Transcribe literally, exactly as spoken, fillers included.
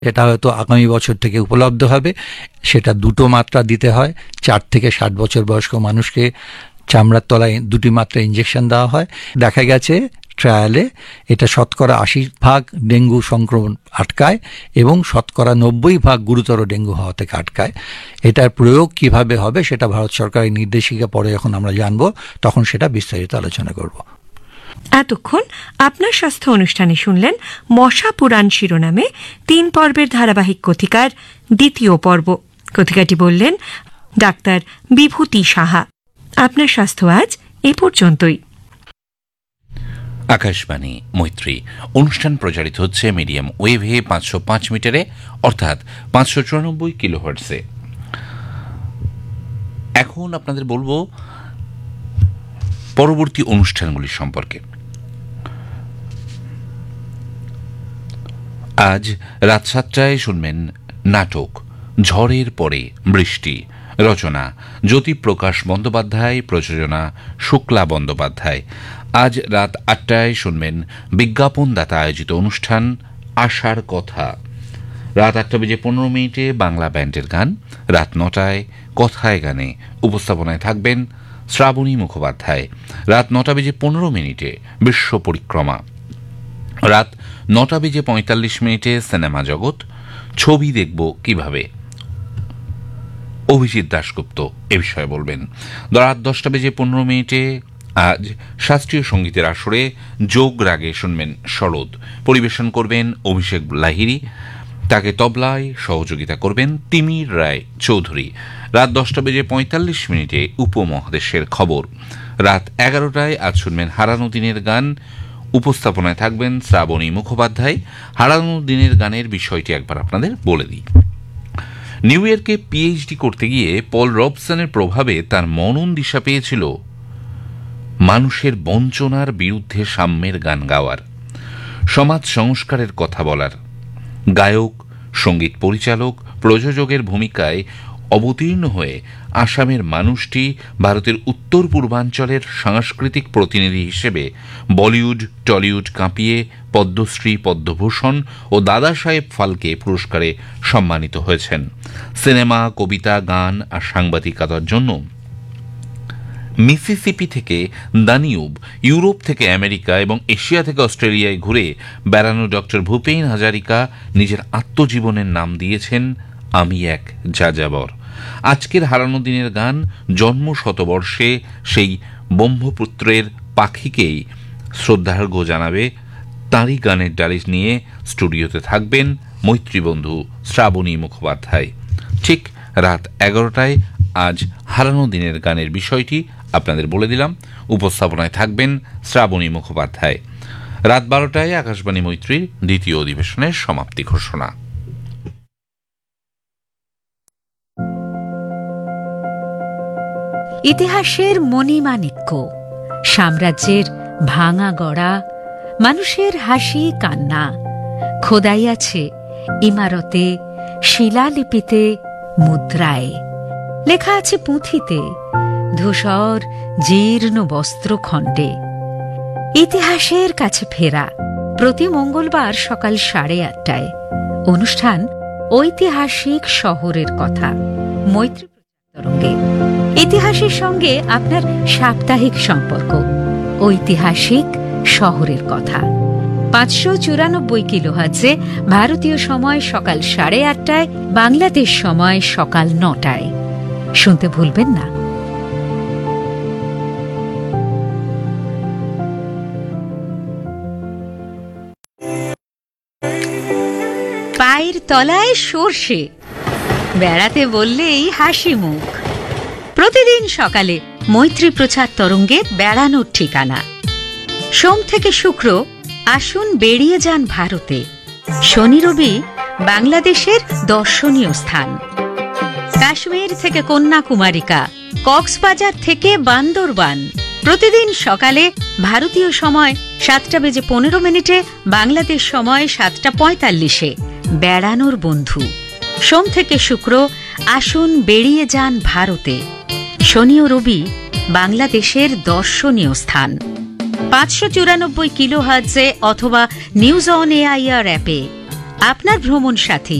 এটা হয়তো আগামী বছর থেকে উপলব্ধ হবে। সেটা দুটো মাত্রা দিতে হয়। চার থেকে ষাট বছর বয়স্ক মানুষকে চামড়ার তলায় দুটি মাত্রা ইঞ্জেকশন দেওয়া হয়। দেখা গেছে ট্রায়ালে এটা শতকরা আশি ভাগ ডেঙ্গু সংক্রমণ আটকায় এবং শতকরা নব্বই ভাগ গুরুতর ডেঙ্গু হওয়া থেকে আটকায়। এটার প্রয়োগ কিভাবে হবে সেটা ভারত সরকারের নির্দেশিকা পরে যখন আমরা জানবো তখন সেটা বিস্তারিত আলোচনা করব। এতক্ষণ আপনার স্বাস্থ্য অনুষ্ঠানে শুনলেন মশা পুরাণ শিরোনামে তিন পর্বের ধারাবাহিক কথিকার দ্বিতীয় পর্ব। কথিকাটি বললেন ডাক্তার বিভূতি সাহা। আপনার স্বাস্থ্য আজ এ পর্যন্তই। আকাশবাণী মৈত্রী অনুষ্ঠান প্রচারিত হচ্ছে মিডিয়াম ওয়েভে পাঁচশো পাঁচ মিটারে অর্থাৎ পাঁচশো চুরানব্বই কিলোহার্টজে। এখন আপনাদের বলবো পরবর্তী অনুষ্ঠানগুলি সম্পর্কে। আজ রাত সাতটায় শুনবেন নাটক ঝড়ের পরে বৃষ্টি, রচনা জ্যোতিপ্রকাশ বন্দ্যোপাধ্যায়, প্রযোজনা শুক্লা বন্দ্যোপাধ্যায়। আজ রাত আটটায় শুনবেন বিজ্ঞাপনদাতা আয়োজিত অনুষ্ঠান আশার কথা। রাত আটটা বেজে পনেরো মিনিটে বাংলা ব্যান্ডের গান। রাত নটায় কথায় গানে উপস্থাপনায় থাকবেন শ্রাবণী মুখোপাধ্যায়। রাত নটা বেজে পনেরো মিনিটে বিশ্ব পরিক্রমা। রাত নটা বেজে পঁয়তাল্লিশ মিনিটে সিনেমা জগৎ, ছবি দেখব কিভাবে, অভিজিৎ দাশগুপ্ত এ বিষয়ে বলবেন। রাত দশটা বেজে পনেরো মিনিটে আজ শাস্ত্রীয় সঙ্গীতের আসরে যোগ রাগে শুনবেন শরৎ, পরিবেশন করবেন অভিষেক লাহিড়ী, তাকে তবলায় সহযোগিতা করবেন তিমির রায় চৌধুরী। রাত দশটা বেজে পঁয়তাল্লিশ মিনিটে উপমহাদেশের খবর। রাত এগারোটায় আজ শুনবেন হারানো দিনের গান, উপস্থাপনায় থাকবেন শ্রাবণী মুখোপাধ্যায়। হারানো দিনের গানের বিষয়টি একবার আপনাদের বলে দিই। নিউ ইয়র্কে পিএইচডি করতে গিয়ে পল রবসনের প্রভাবে তার মনন দিশা পেয়েছিল মানুষের বঞ্চনার বিরুদ্ধে সাম্যের গান গাওয়ার, সমাজ সংস্কারের কথা বলার। গায়ক, সঙ্গীত পরিচালক, প্রযোজকের ভূমিকায় অবতীর্ণ হয়ে আসামের মানুষটি ভারতের উত্তর পূর্বাঞ্চলের সাংস্কৃতিক প্রতিনিধি হিসেবে বলিউড টলিউড কাঁপিয়ে পদ্মশ্রী, পদ্মভূষণ ও দাদা সাহেব ফালকে পুরস্কারে সম্মানিত হয়েছেন। সিনেমা, কবিতা, গান আর সাংবাদিকতার জন্য মিসিসিপি থেকে দানিউব, ইউরোপ থেকে আমেরিকা এবং এশিয়া থেকে অস্ট্রেলিয়ায় ঘুরে বেড়ানো ডক্টর ভূপেন হাজারিকা নিজের আত্মজীবনের নাম দিয়েছেন আমি এক যাযাবর। আজকের হারানো দিনের গান জন্ম শতবর্ষে সেই ব্রহ্মপুত্রের পাখিকেই শ্রদ্ধার্ঘ্য জানাবে। তাঁরই গানের ডালি নিয়ে স্টুডিওতে থাকবেন মৈত্রীবন্ধু শ্রাবণী মুখোপাধ্যায়। ঠিক রাত এগারোটায় আজ হারানো দিনের গানের বিষয়টি আপনাদের বলে দিলাম। উপস্থাপনায় থাকবেন শ্রাবণী মুখোপাধ্যায়। রাত বারোটায় আকাশবাণী মৈত্রীর দ্বিতীয় অধিবেশনের সমাপ্তি ঘোষণা। ইতিহাসের মণিমাণিক্য, সাম্রাজ্যের ভাঙা গড়া, মানুষের হাসি কান্না খোদাই আছে ইমারতে, শিলালিপিতে, মুদ্রায়। লেখা আছে পুঁথিতে, ধূসর জীর্ণ বস্ত্রখণ্ডে। ইতিহাসের কাছে ফেরা প্রতি মঙ্গলবার সকাল সাড়ে আটটায়। অনুষ্ঠান ঐতিহাসিক শহরের কথা, মৈত্রী তরঙ্গে। ইতিহাসের সঙ্গে আপনার সাপ্তাহিক সম্পর্ক, ঐতিহাসিক শহরের কথা। পাঁচশো চুরানব্বই কিলোহার্টজে ভারতীয় সময় সকাল সাড়ে আটটায়, বাংলাদেশ সময় সকাল নটায়। শুনতে ভুলবেন না। পায়ের তলায় সর্ষে, বেড়াতে বললেই হাসি মুখ। প্রতিদিন সকালে মৈত্রী প্রচার তরঙ্গে বেড়ানোর ঠিকানা। সোম থেকে শুক্র আসুন বেরিয়ে যান ভারতে। শনি রবি বাংলাদেশের দর্শনীয় স্থান। কাশ্মীর থেকে কন্যাকুমারিকা, কক্সবাজার থেকে বান্দরবান। প্রতিদিন সকালে ভারতীয় সময় সাতটা বেজে পনেরো মিনিটে, বাংলাদেশ সময় সাতটা পঁয়তাল্লিশে বেড়ানোর বন্ধু। সোম থেকে শুক্র আসুন বেরিয়ে যান ভারতে। শনি ও রবি বাংলাদেশের দর্শনীয় স্থান। পাঁচশো চুরানব্বই কিলোহার্টজে অথবা নিউজ অন এআইআর অ্যাপে আপনার ভ্রমণ সাথী।